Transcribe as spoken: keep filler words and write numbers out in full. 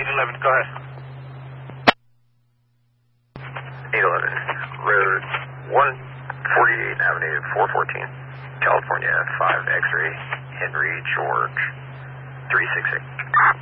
eleven, go ahead. eight eleven, road one forty-eight Avenue, four fourteen, California, five X-ray, Henry George, three six eight.